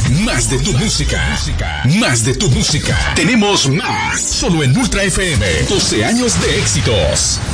Más de tu música. Más de tu música. Tenemos más. Solo en Ultra FM. 12 años de éxitos.